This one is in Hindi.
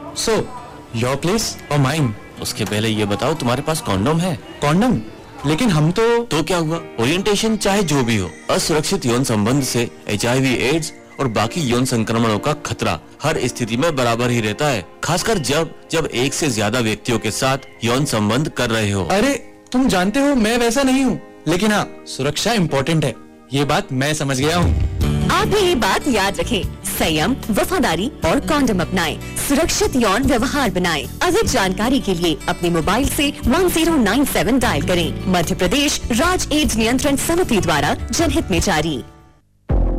सो योर प्लेस और माइन? उसके पहले ये बताओ तुम्हारे पास कॉन्डोम है? कॉन्डम? लेकिन हम तो क्या हुआ? ओरिएंटेशन चाहे जो भी हो, असुरक्षित यौन संबंध से HIV, एड्स और बाकी यौन संक्रमणों का खतरा हर स्थिति में बराबर ही रहता है, खासकर जब एक से ज्यादा व्यक्तियों के साथ यौन संबंध कर रहे हो। अरे तुम जानते हो मैं वैसा नहीं हूँ, लेकिन हाँ सुरक्षा इम्पोर्टेंट है, ये बात मैं समझ गया हूँ। आप भी ये बात याद रखें, संयम, वफादारी और कॉन्डम अपनाएं, सुरक्षित यौन व्यवहार बनाएं। अधिक जानकारी के लिए अपने मोबाइल से 1097 डायल करें। मध्य प्रदेश राज्य एड्स नियंत्रण समिति द्वारा जनहित में जारी।